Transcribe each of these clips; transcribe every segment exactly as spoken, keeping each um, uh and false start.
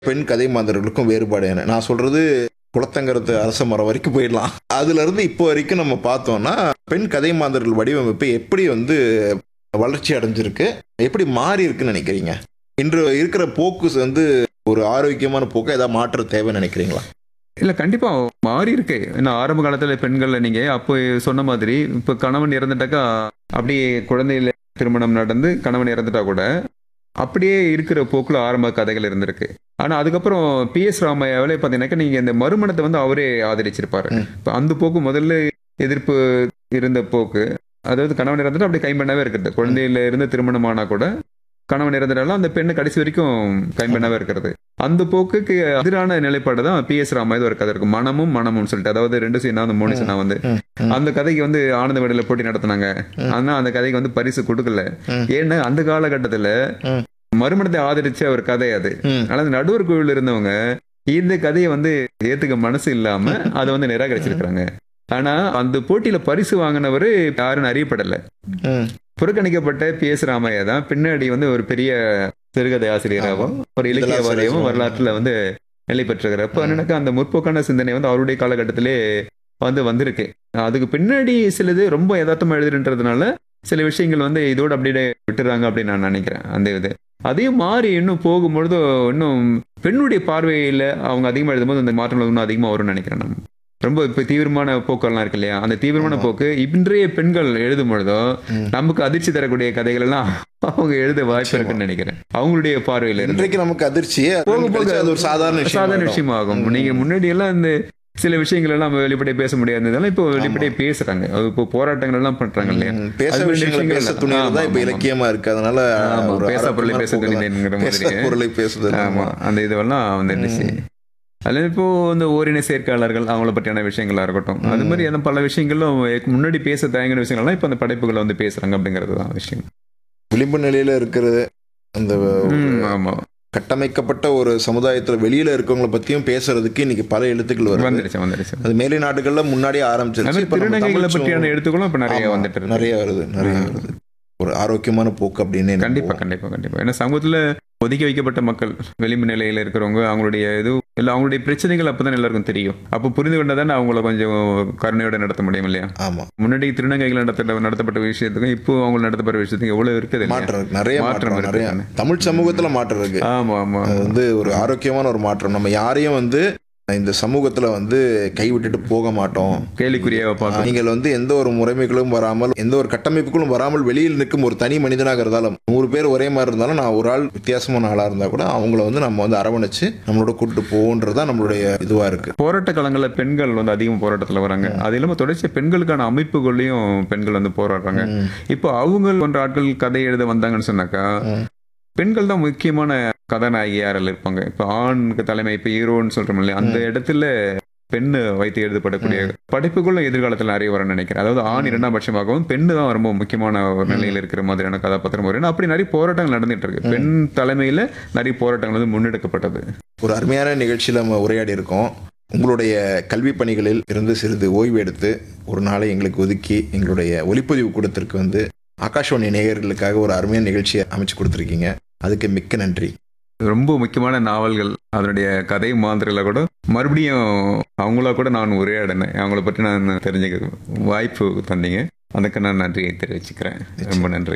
பெண் கதை மாந்தர்களுக்கும் வேறுபாடு என்ன? நான் சொல்றது குளத்தங்கரத்து அரச மரம் வரைக்கும் போயிடலாம். அதுல இருந்து இப்போ வரைக்கும் நம்ம பார்த்தோம்னா பெண் கதை மாந்தர்கள் வடிவமைப்பு எப்படி வந்து வளர்ச்சி அடைஞ்சிருக்கு, எப்படி மாறி இருக்குன்னு நினைக்கிறீங்க? இன்று இருக்கிற போக்கு வந்து ஒரு ஆரோக்கியமான போக்கு ஏதாவது மாற்ற தேவை நினைக்கிறீங்களா? இல்ல கண்டிப்பா மாறி இருக்கு. ஏன்னா ஆரம்ப காலத்துல பெண்கள் நீங்க அப்போ சொன்ன மாதிரி இப்ப கணவன் இறந்துட்டாக்கா அப்படியே குழந்தையில திருமணம் நடந்து கணவன் இறந்துட்டா கூட அப்படியே இருக்கிற போக்குல ஆரம்ப கதைகள் இருந்திருக்கு. ஆனா அதுக்கப்புறம் பி எஸ் ராமையாவில பாத்தீங்கன்னாக்கா நீங்க இந்த மறுமணத்தை வந்து அவரே ஆதரிச்சிருப்பாரு. இப்ப அந்த போக்கு முதல்ல எதிர்ப்பு இருந்த போக்கு, அதாவது கணவன் இறந்துட்டு அப்படியே கைம்பெண்ணாவே இருக்கிறது. குழந்தையில இருந்து திருமணம் ஆனா கூட கணவன் இறந்துட்டாலும் அந்த பெண்ணு கடைசி வரைக்கும் கைம்பெண்ணாவே இருக்கிறது. அந்த போக்குக்கு எதிரான நிலைப்பாடு தான் பி எஸ் ராமாயது ஒரு கதை இருக்கு, மனமும் மனமும் சொல்லிட்டு. அதாவது ரெண்டு சீனா வந்து மூணு சீனா வந்து அந்த கதைக்கு வந்து ஆனந்த விடையில போட்டி நடத்தினாங்க. ஆனா அந்த கதைக்கு வந்து பரிசு கொடுக்கல. ஏன்னா அந்த காலகட்டத்துல மறுமணத்தை ஆதரிச்ச ஒரு கதை அது. ஆனா நடுவர் குழுவில் இருந்தவங்க இந்த கதையை வந்து ஏத்துக்க மனசு இல்லாம அதை வந்து நிராகரிச்சிருக்காங்க. ஆனா அந்த போட்டியில பரிசு வாங்கினவரு யாரும் அறியப்படல. புறக்கணிக்கப்பட்ட பி எஸ் ராமையா தான் பின்னாடி வந்து ஒரு பெரிய சிறுகதை ஆசிரியராகவும் ஒரு இலக்கியவாதியாகவும் வரலாற்றுல வந்து நிலை பெற்றிருக்கிறார். அப்ப என்னன்னாக்கா அந்த முற்போக்கான சிந்தனை வந்து அவருடைய காலகட்டத்திலே வந்து வந்திருக்கு. அதுக்கு பின்னாடி சிலது ரொம்ப யதார்த்தமா எழுதுன்றதுனால சில விஷயங்கள் வந்து இதோடு அப்படியே விட்டுறாங்க அப்படின்னு நான் நினைக்கிறேன். அந்த இது அதையும் மாறி இன்னும் போகும்பொழுது இன்னும் பெண்ணுடைய பார்வையில அவங்க அதிகமா எழுதும்போது அந்த மாற்றங்கள் இன்னும் அதிகமா வரும்னு நினைக்கிறேன். நம்ம ரொம்ப இப்ப தீவிரமான போக்கெல்லாம் இருக்கு இல்லையா, அந்த தீவிரமான போக்கு இன்றைய பெண்கள் எழுதும் பொழுதோ நமக்கு அதிர்ச்சி தரக்கூடிய கதைகள் எல்லாம் அவங்க எழுத வாய்ப்பு இருக்குன்னு நினைக்கிறேன். அவங்களுடைய பார்வையில இன்றைக்கு நமக்கு அதிர்ச்சியே போக போக அது ஒரு சாதாரண சாதாரண விஷயமாகும். நீங்க முன்னாடி எல்லாம் இந்த சில விஷயங்கள் எல்லாம் வெளிப்படையா பேச முடியாததெல்லாம் இப்போ வெளிப்படையா பேசுறாங்க. இப்போ போராட்டங்கள் எல்லாம் பண்றாங்க இல்லையா, பேச விஷயங்கள் பேச துணிதான் இப்ப இலக்கியமா இருக்கு. அதனால பேச பொருளை பேச துணிங்கிற மாதிரி பொருளை பேசுது. ஆமா, அந்த இதெல்லாம் வந்துடுச்சு. அதுல இப்போ இந்த ஓரின சேர்க்கையாளர்கள் அவங்கள பற்றியான விஷயங்களா இருக்கட்டும், அது மாதிரி அந்த பல விஷயங்களும் முன்னாடி பேச தயங்கின விஷயங்கள்லாம் இப்ப அந்த படைப்புகளை வந்து பேசுறாங்க அப்படிங்கிறது தான் விஷயம். விளிம்பு நிலையில இருக்கிறது அந்த ஆமா கட்டமைக்கப்பட்ட ஒரு சமுதாயத்துல வெளியில இருக்கவங்களை பத்தியும் பேசுறதுக்கு இன்னைக்கு பல எழுத்துக்கள் வரும். வந்துருச்சு வந்துருச்சு அது மேலை நாடுகள்ல முன்னாடியே ஆரம்பிச்சிருச்சு. திருநங்கைகளை பற்றியான எழுத்துக்களும் இப்ப நிறைய வந்துட்டு நிறைய வருது நிறைய வருது ஒரு ஆரோக்கியமான போக்கு அப்படின்னு. கண்டிப்பா கண்டிப்பா கண்டிப்பா ஏன்னா சமூகத்துல ஒதுக்கி வைக்கப்பட்ட மக்கள், விளிம்பு நிலையில இருக்கிறவங்க, அவங்களுடைய இது இல்லை அவங்களுடைய பிரச்சனைகள் அப்பதான் எல்லாருக்கும் தெரியும். அப்போ புரிந்து கொண்டதானே அவங்கள கொஞ்சம் கருணையோட நடத்த முடியும் இல்லையா. ஆமா, முன்னாடி திருநங்கைகள் நடத்த நடத்தப்பட்ட விஷயத்துக்கும் இப்போ அவங்க நடத்தப்பட்ட விஷயத்துக்கும் எவ்வளவு இருக்குது மாற்றம், நிறைய மாற்றம் நிறைய தமிழ் சமூகத்துல மாற்றம் இருக்கு. ஆமா ஆமா, அது வந்து ஒரு ஆரோக்கியமான ஒரு மாற்றம். நம்ம யாரையும் வந்து இந்த சமூகத்துல வந்து கைவிட்டுட்டு போக மாட்டோம், கேலிக்குரியா பார்த்து நீங்கள் வந்து எந்த ஒரு முறைமைகளும் வராமல் எந்த ஒரு கட்டமைப்புகளும் வராமல் வெளியில் நிற்கும் ஒரு தனி மனிதனாக இருந்தாலும், நூறு பேர் ஒரே மாதிரி இருந்தாலும் நான் ஒரு ஆள் வித்தியாசமான ஆளா இருந்தா கூட அவங்கள வந்து நம்ம வந்து அரவணைச்சு நம்மளோட கூட்டு போன்றதா நம்மளுடைய இதுவா இருக்கு. போராட்ட காலங்களில் பெண்கள் வந்து அதிகம் போராட்டத்தில் வராங்க. அது இல்லாம தொடர்ச்சி பெண்களுக்கான அமைப்புகளையும் பெண்கள் வந்து போராடுறாங்க. இப்போ அவங்க போன்ற ஆட்கள் கதை எழுத வந்தாங்கன்னு சொன்னாக்கா பெண்கள் தான் முக்கியமான கதாநாயகி யாரில் இருப்பாங்க. இப்போ ஆணுக்கு தலைமை, இப்போ ஹீரோன்னு சொல்றோம் இல்லையா, அந்த இடத்துல பெண்ணு வைத்து எழுதப்படக்கூடிய படைப்புகளும் எதிர்காலத்தில் நிறைய வரணும்னு நினைக்கிறேன். அதாவது ஆண் இரண்டாம் பட்சமாகவும் பெண்ணு தான் ரொம்ப முக்கியமான ஒரு நிலையில் இருக்கிற மாதிரியான கதாபாத்திரம் வரும். அப்படி நிறைய போராட்டங்கள் நடந்துட்டு இருக்கு. பெண் தலைமையில நிறைய போராட்டங்கள் வந்து முன்னெடுக்கப்பட்டது. ஒரு அருமையான நிகழ்ச்சியில் நம்ம உரையாடி இருக்கோம். உங்களுடைய கல்வி பணிகளில் இருந்து சிறிது ஓய்வு எடுத்து ஒரு நாளை எங்களுக்கு ஒதுக்கி எங்களுடைய ஒலிப்பதிவு கூடத்திற்கு வந்து ஆகாஷ்வாணி நேயர்களுக்காக ஒரு அருமையான நிகழ்ச்சியை அமைச்சு கொடுத்துருக்கீங்க. அதுக்கு மிக்க நன்றி. ரொம்ப முக்கியமான நாவல்கள், அதனுடைய கதை மாந்திரில கூட மறுபடியும் அவங்களா கூட நான் உரையாடினேன். அவங்கள பற்றி நான் தெரிஞ்சுக்க வாய்ப்பு தந்தீங்க. அதுக்கு நான் நன்றியை தெரிவிச்சுக்கிறேன். ரொம்ப நன்றி.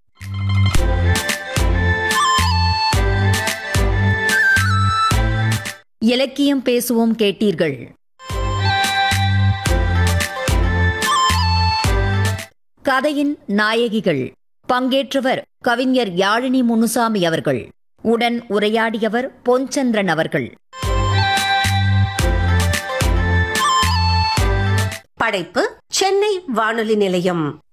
இலக்கியம் பேசுவோம் கேட்டீர்கள். கதையின் நாயகிகள். பங்கேற்றவர் கவிஞர் யாழினி முனுசாமி அவர்கள். உடன் உரையாடியவர் பொன்சந்திரன் அவர்கள். படைப்பு சென்னை வானொலி நிலையம்.